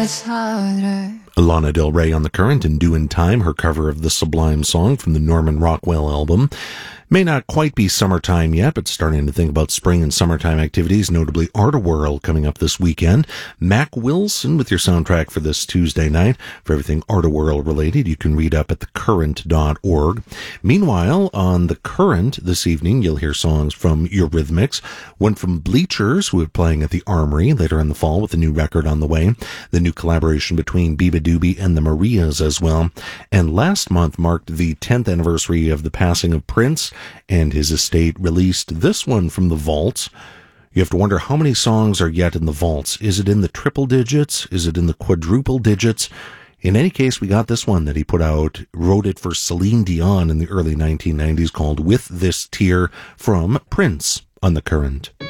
It's harder. Lana Del Rey on The Current and Doin' Time, her cover of the Sublime song from the Norman Rockwell album. May not quite be summertime yet, but starting to think about spring and summertime activities, notably Art-A-Whirl coming up this weekend. Mac Wilson with your soundtrack for this Tuesday night. For everything Art-A-Whirl related, you can read up at thecurrent.org. Meanwhile, on The Current this evening, you'll hear songs from Eurythmics, one from Bleachers, who are playing at the Armory later in the fall with a new record on the way, the new collaboration between Biba Doobie and the Marias as well. And last month marked the 10th anniversary of the passing of Prince, and his estate released this one from the vaults. You have to wonder how many songs are yet in the vaults. Is it in the triple digits? Is it in the quadruple digits? In any case, we got this one that he put out, wrote it for Celine Dion in the early 1990s, called With This Tear, from Prince on The Current.